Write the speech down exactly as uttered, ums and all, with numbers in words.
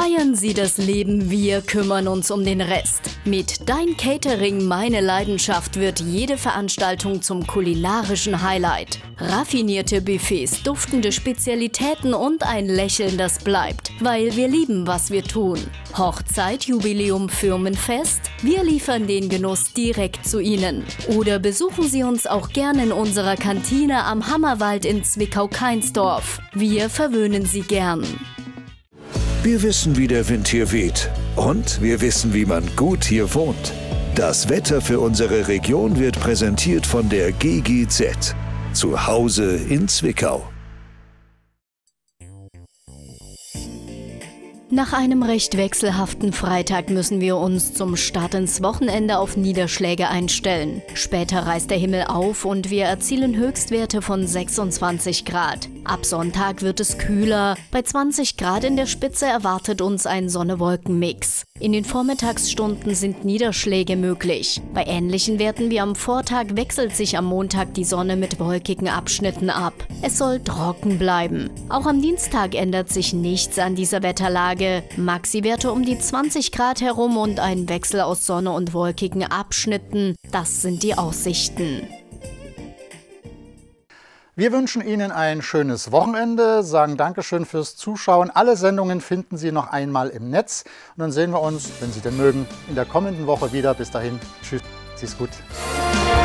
Feiern Sie das Leben, wir kümmern uns um den Rest. Mit Dein Catering, meine Leidenschaft wird jede Veranstaltung zum kulinarischen Highlight. Raffinierte Buffets, duftende Spezialitäten und ein Lächeln, das bleibt, weil wir lieben, was wir tun. Hochzeit, Jubiläum, Firmenfest? Wir liefern den Genuss direkt zu Ihnen. Oder besuchen Sie uns auch gerne in unserer Kantine am Hammerwald in Zwickau-Kainsdorf. Wir verwöhnen Sie gern. Wir wissen, wie der Wind hier weht. Und wir wissen, wie man gut hier wohnt. Das Wetter für unsere Region wird präsentiert von der G G Z. Zu Hause in Zwickau. Nach einem recht wechselhaften Freitag müssen wir uns zum Start ins Wochenende auf Niederschläge einstellen. Später reißt der Himmel auf und wir erzielen Höchstwerte von sechsundzwanzig Grad. Ab Sonntag wird es kühler. Bei zwanzig Grad in der Spitze erwartet uns ein Sonne-Wolken-Mix. In den Vormittagsstunden sind Niederschläge möglich. Bei ähnlichen Werten wie am Vortag wechselt sich am Montag die Sonne mit wolkigen Abschnitten ab. Es soll trocken bleiben. Auch am Dienstag ändert sich nichts an dieser Wetterlage. Maxi-Werte um die zwanzig Grad herum und ein Wechsel aus Sonne und wolkigen Abschnitten. Das sind die Aussichten. Wir wünschen Ihnen ein schönes Wochenende, sagen Dankeschön fürs Zuschauen. Alle Sendungen finden Sie noch einmal im Netz. Und dann sehen wir uns, wenn Sie denn mögen, in der kommenden Woche wieder. Bis dahin, tschüss, Sie ist gut.